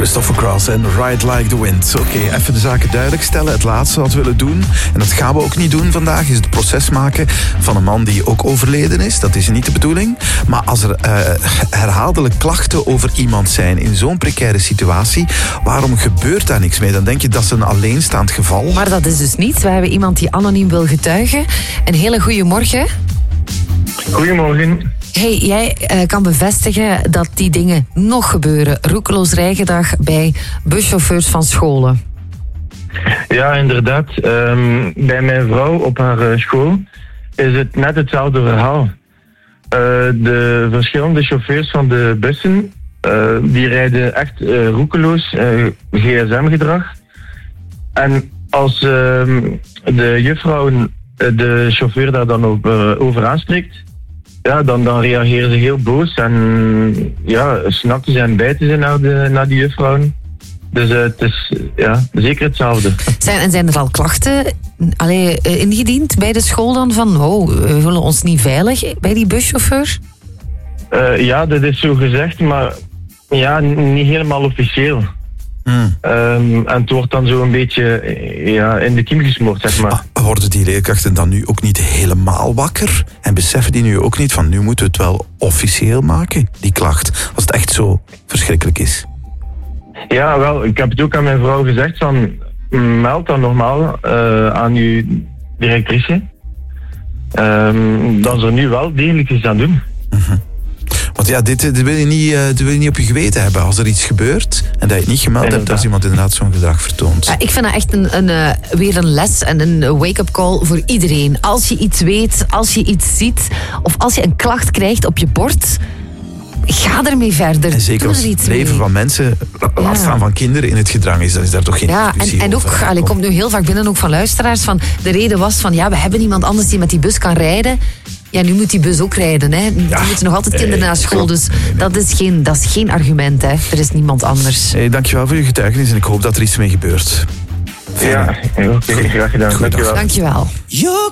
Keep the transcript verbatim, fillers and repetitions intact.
Christopher Cross en Ride Like the Wind. Oké, okay, even de zaken duidelijk stellen. Het laatste wat we willen doen, en dat gaan we ook niet doen vandaag, is het proces maken van een man die ook overleden is. Dat is niet de bedoeling. Maar als er uh, herhaaldelijk klachten over iemand zijn in zo'n precaire situatie, waarom gebeurt daar niks mee? Dan denk je dat is een alleenstaand geval. Maar dat is dus niet. We hebben iemand die anoniem wil getuigen. Een hele goede morgen. Goedemorgen. Hey, jij uh, kan bevestigen dat die dingen nog gebeuren. Roekeloos rijgedrag bij buschauffeurs van scholen. Ja, inderdaad. Um, bij mijn vrouw op haar uh, school is het net hetzelfde verhaal. Uh, de verschillende chauffeurs van de bussen, uh, die rijden echt uh, roekeloos, uh, G S M-gedrag. En als uh, de juffrouw uh, de chauffeur daar dan op, uh, over aanspreekt, ja, dan, dan reageren ze heel boos en ja, snakken ze en bijten ze naar, de, naar die juffrouwen. Dus uh, het is ja, zeker hetzelfde. Zijn, en zijn er al klachten allee, ingediend bij de school dan van oh, we voelen ons niet veilig bij die buschauffeur? Uh, ja, dat is zo gezegd, maar ja, niet helemaal officieel. Hmm. Um, en het wordt dan zo een beetje ja, in de kiem gesmoord, zeg maar. Ah, worden die leerkrachten dan nu ook niet helemaal wakker? En beseffen die nu ook niet van, nu moeten we het wel officieel maken, die klacht, als het echt zo verschrikkelijk is? Ja, wel, ik heb het ook aan mijn vrouw gezegd van, meld dan normaal uh, aan uw directrice. Um, dat ze er nu wel degelijk iets aan doen. Mm-hmm. Want ja, dit, dit, wil je niet, uh, dit wil je niet op je geweten hebben. Als er iets gebeurt en dat je het niet gemeld hebt, als iemand inderdaad zo'n gedrag vertoont. Ja, ik vind dat echt een, een, uh, weer een les en een wake-up call voor iedereen. Als je iets weet, als je iets ziet, of als je een klacht krijgt op je bord, ga ermee verder. En zeker als het leven mee. Van mensen, laat ja. staan van kinderen in het gedrang is, dan is daar toch geen ja, discussie en, en ook, over. Allee, komt nu heel vaak binnen ook van luisteraars, van de reden was van, ja, we hebben iemand anders die met die bus kan rijden. Ja, nu moet die bus ook rijden. Hè. Er ja, moeten nog altijd kinderen nee, naar school. Dus nee, nee. Dat, is geen, dat is geen argument. Hè. Er is niemand anders. Hey, dankjewel voor je getuigenis en ik hoop dat er iets mee gebeurt. Ja, oké, graag gedaan. Dankjewel. Dankjewel.